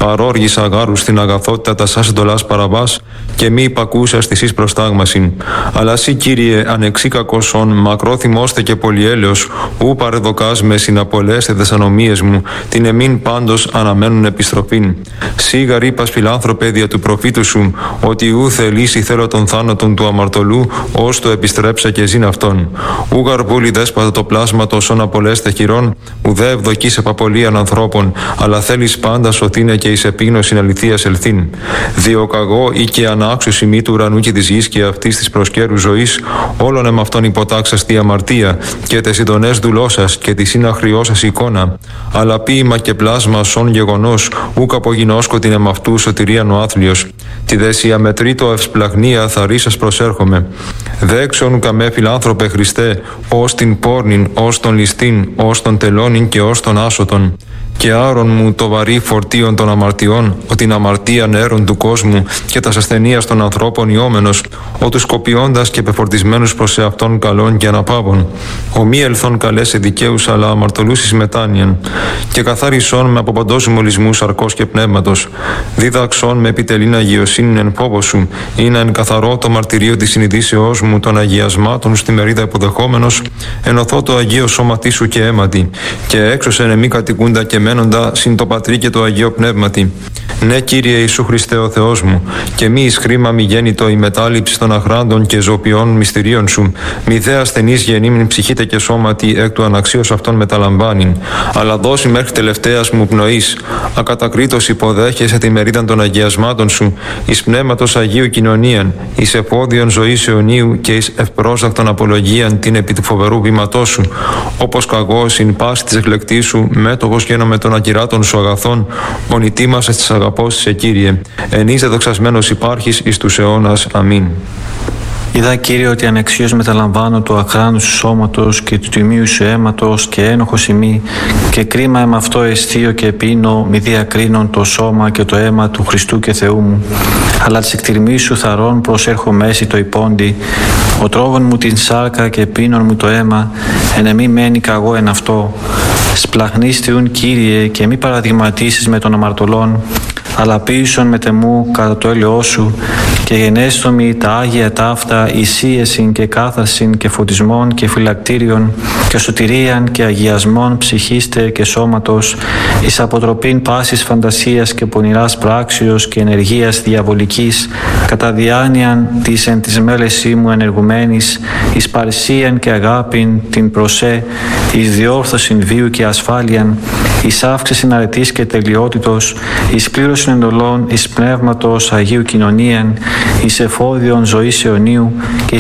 παρόργησα αγάρου στην αγαθότητα τα σας εντολάς παραβάς και μη υπακούσας της εις προστάγμασιν. Αλλά σύ, Κύριε, ανεξίκακοσον, μακρόθυμώστε και πολυέλεος, ου παρεδοκάς με συναπολέστε τες ανομίες μου, την εμήν πάντως αναμένουν επιστροφήν. Σίγαρ είπας φιλάνθρωπε δια του προφήτου σου, ότι ου θελήσει θέλω τον θάνατον του αμαρτωλού, ως το επιστρέψα και ζήν αυτόν. Ου γαρβούλη δέσποτα το πλάσμα τόσον απολέστε χειρών, ουδέ ευδοκείς επαπολίαν ανθρώπων, αλλά θέλεις πάντα σωθήνε και εις επίγνωσιν αληθείας ελθήν. Διοκαγώ ή και ανάξωση μη του ουρανού και της γης και αυτής της προσκέρου ζωής, όλων εμ' αυτόν υποτάξας τη αμαρτία και τες ειδονές δουλώσας και τη συναχριό σας εικόνα. Αλλά ποίημα και πλάσμα σον γεγονός, ούκ απογινώσκω την εμ' αυτού σωτηρίαν ο άθλιος. Τη δέσια μετρήτω ευσπλαγνία θα ρίσας προσέρχομαι. Δέξον καμέ φιλάνθρωπε Χριστέ, ως την πόρνην, ως τον ληστήν, ως τον τελώνην και ως τον άσωτον. Και άρον μου το βαρύ φορτίον των αμαρτιών, ο την αμαρτία νέρων του κόσμου και τας ασθενείας των ανθρώπων ιόμενος, ο τους κοπιώντας και πεφορτισμένους προς εαυτόν καλών και αναπάβων. Ο μη ελθόν καλέσε δικαίους, αλλά αμαρτωλούς εις μετάνοιαν. Και καθάρισόν με από παντός μολυσμού σαρκός και πνεύματος. Δίδαξόν με επιτελήν αγιοσύνην εν φόβο σου, ή να εν καθαρό το μαρτυρίο της συνειδήσεώς μου των αγιασμάτων στη μερίδα υποδεχόμενος, ενωθώ το αγίο σώματί σου και αίματι, και έξωσεν εμεί κατοικούντα και μένοντα συν το Πατρί και το Αγίο Πνεύματι. Ναι, Κύριε Ιησού Χριστέ ο Θεός μου, και μη εις χρήμα μη γέννητο η μετάληψη των αχράντων και ζωοποιών μυστηρίων σου, μη δε ασθενής γεννήμην ψυχήτε και σώματι εκ του αναξίως αυτών μεταλαμβάνειν, αλλά δώσει μέχρι τελευταίας μου πνοής, ακατακρίτως υποδέχεσαι τη μερίδα των αγιασμάτων σου, εις πνεύματος Αγίου κοινωνίαν, εις εφόδιον ζωής αιωνίου και εις ευπρόσδακτον απολογίαν την επί του φοβερού βήματός σου, όπως καγώ συν πάση της εκλεκτής σου, μέτοχος γένω με των ακυράτων σου αγαθών, ονητήμασες της αγαπώς σε Κύριε, εν είσαι δοξασμένος υπάρχεις εις τους αιώνας. Αμήν. Είδα, Κύριε, ότι ανεξίως μεταλαμβάνω του αχράντου σου σώματος και του τιμίου σου αίματος και ένοχος ημί, και κρίμα εμ' αυτό εστίω και πίνω, μη διακρίνων το σώμα και το αίμα του Χριστού και Θεού μου. Αλλά της εκτιρμής σου θαρών προσέρχω μέση το υπόντι, ο τρόβων μου την σάρκα και πίνων μου το αίμα, εν εμή μένει καγώ εν αυτό. Σπλαχνίστιουν, Κύριε, και μη παραδειγματίσεις με των αμαρτωλών, αλλά ποίησον με τεμού κατά το έλεος σου, και γενέστομοι τα Άγια ταύτα εισίεσιν και κάθασιν και φωτισμών και φυλακτήριον και σωτηρίαν και αγιασμών ψυχίστε και σώματος, εις αποτροπήν πάσης φαντασίας και πονηράς πράξεως και ενεργείας διαβολικής, κατά διάνοιαν της εν της μέλεσή μου ενεργουμένης, εις παρησίαν και αγάπην την προσέ, εις διόρθωσιν βίου και ασφάλειαν, εις αύξησιν αρετής και τελειότητος, εις πλήρωσιν εντολών, εις πνεύματος Αγίου κοινωνίαν, εις εφόδιον ζωής αιωνίου και